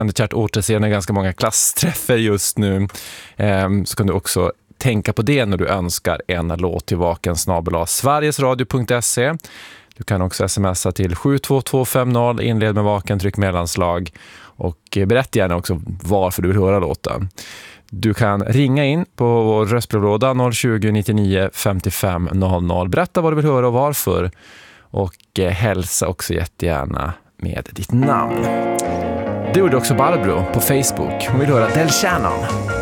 kärt återseende ganska många klassträffar just nu. Så kan du också tänka på det när du önskar en låt till vaken@sverigesradio.se. Du kan också smsa till 72250, inled med vaken, tryck mellanslag och berätta gärna också varför du vill höra låten. Du kan ringa in på vår röstbrevlåda 020 99 55 00. Berätta vad du vill höra och varför. Och hälsa också jättegärna med ditt namn. Det gjorde också Barbro på Facebook. Hon vill höra Del Shannon.